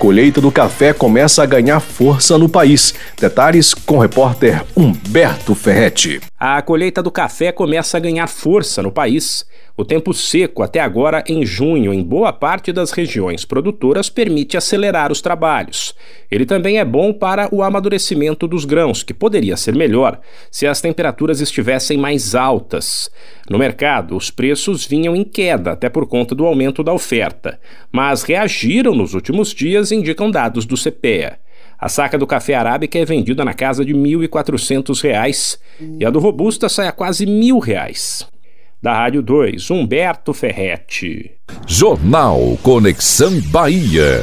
Colheita do café começa a ganhar força no país. Detalhes com o repórter Humberto Ferretti. A colheita do café começa a ganhar força no país. O tempo seco até agora, em junho, em boa parte das regiões produtoras, permite acelerar os trabalhos. Ele também é bom para o amadurecimento dos grãos, que poderia ser melhor se as temperaturas estivessem mais altas. No mercado, os preços vinham em queda, até por conta do aumento da oferta, mas reagiram nos últimos dias, indicam dados do CPEA. A saca do café arábica é vendida na casa de R$ 1.400 e a do robusta sai a quase R$ 1.000. Da Rádio 2, Humberto Ferretti. Jornal Conexão Bahia.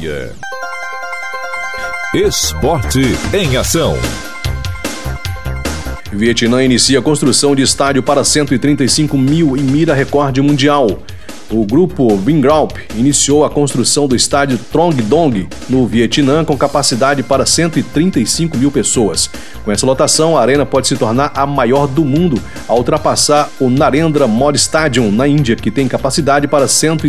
Esporte em ação. Vietnã inicia a construção de estádio para 135 mil e mira recorde mundial. O grupo Vingroup iniciou a construção do estádio Trong Dong, no Vietnã, com capacidade para 135 mil pessoas. Com essa lotação, a arena pode se tornar a maior do mundo, ao ultrapassar o Narendra Modi Stadium, na Índia, que tem capacidade para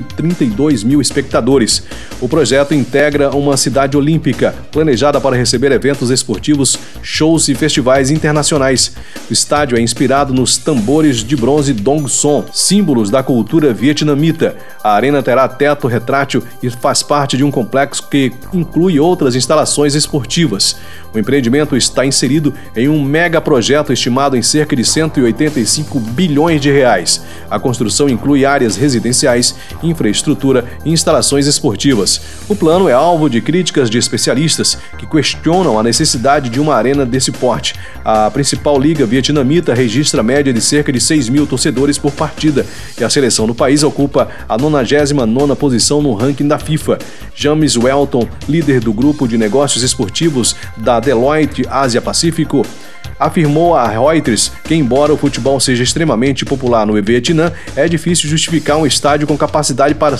132 mil espectadores. O projeto integra uma cidade olímpica, planejada para receber eventos esportivos, shows e festivais internacionais. O estádio é inspirado nos tambores de bronze Dong Son, símbolos da cultura vietnamita. A arena terá teto retrátil e faz parte de um complexo que inclui outras instalações esportivas. O empreendimento está inserido em um megaprojeto estimado em cerca de 185 bilhões de reais. A construção inclui áreas residenciais, infraestrutura e instalações esportivas. O plano é alvo de críticas de especialistas que questionam a necessidade de uma arena desse porte. A principal liga vietnamita registra a média de cerca de 6 mil torcedores por partida e a seleção do país ocupa a 99ª posição no ranking da FIFA. James Welton, líder do grupo de negócios esportivos da Deloitte Ásia Pacífico, afirmou a Reuters que, embora o futebol seja extremamente popular no Vietnã, é difícil justificar um estádio com capacidade para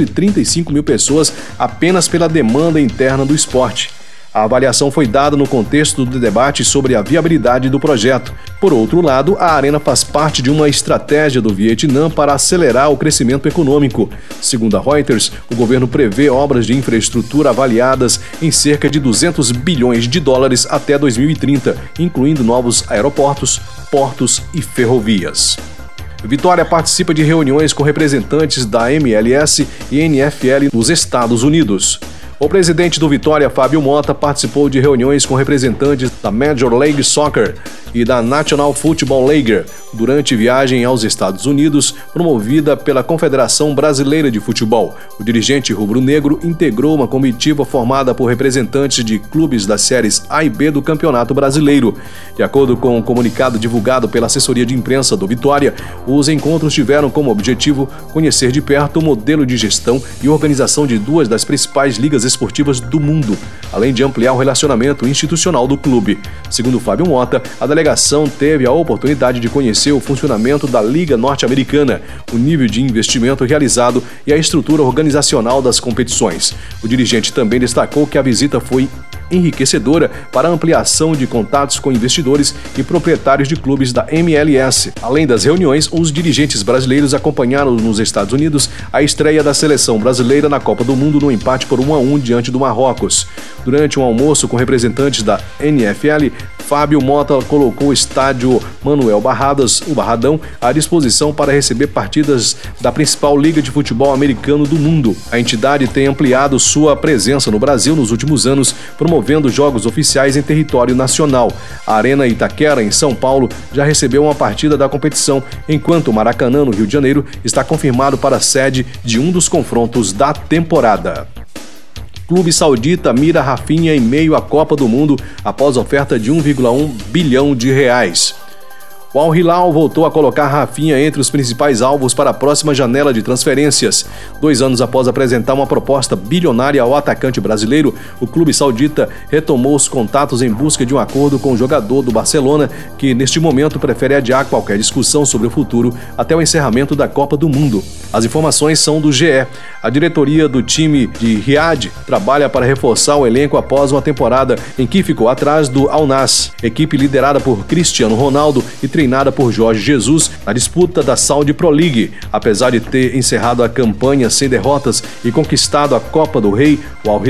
135 mil pessoas apenas pela demanda interna do esporte. A avaliação foi dada no contexto do debate sobre a viabilidade do projeto. Por outro lado, a arena faz parte de uma estratégia do Vietnã para acelerar o crescimento econômico. Segundo a Reuters, o governo prevê obras de infraestrutura avaliadas em cerca de 200 bilhões de dólares até 2030, incluindo novos aeroportos, portos e ferrovias. Vitória participa de reuniões com representantes da MLS e NFL nos Estados Unidos. O presidente do Vitória, Fábio Mota, participou de reuniões com representantes da Major League Soccer e da National Football League durante viagem aos Estados Unidos, promovida pela Confederação Brasileira de Futebol. O dirigente rubro-negro integrou uma comitiva formada por representantes de clubes das séries A e B do Campeonato Brasileiro. De acordo com um comunicado divulgado pela assessoria de imprensa do Vitória, os encontros tiveram como objetivo conhecer de perto o modelo de gestão e organização de duas das principais ligas esportivas do mundo, além de ampliar o relacionamento institucional do clube. Segundo Fábio Mota, a delegação teve a oportunidade de conhecer o funcionamento da Liga Norte-Americana, o nível de investimento realizado e a estrutura organizacional das competições. O dirigente também destacou que a visita foi enriquecedora para a ampliação de contatos com investidores e proprietários de clubes da MLS. Além das reuniões, os dirigentes brasileiros acompanharam nos Estados Unidos a estreia da seleção brasileira na Copa do Mundo no empate por 1-1 diante do Marrocos. Durante um almoço com representantes da NFL, Fábio Mota colocou o estádio Manuel Barradas, o Barradão, à disposição para receber partidas da principal liga de futebol americano do mundo. A entidade tem ampliado sua presença no Brasil nos últimos anos, promovendo jogos oficiais em território nacional. A Arena Itaquera, em São Paulo, já recebeu uma partida da competição, enquanto o Maracanã, no Rio de Janeiro, está confirmado para a sede de um dos confrontos da temporada. Clube saudita mira Rafinha em meio à Copa do Mundo após oferta de 1,1 bilhão de reais. O Al Hilal voltou a colocar Rafinha entre os principais alvos para a próxima janela de transferências. 2 anos após apresentar uma proposta bilionária ao atacante brasileiro, o clube saudita retomou os contatos em busca de um acordo com o jogador do Barcelona, que neste momento prefere adiar qualquer discussão sobre o futuro até o encerramento da Copa do Mundo. As informações são do GE. A diretoria do time de Riad trabalha para reforçar o elenco após uma temporada em que ficou atrás do Al Nassr, equipe liderada por Cristiano Ronaldo e treinada por Jorge Jesus na disputa da Saudi Pro League. Apesar de ter encerrado a campanha sem derrotas e conquistado a Copa do Rei, o Al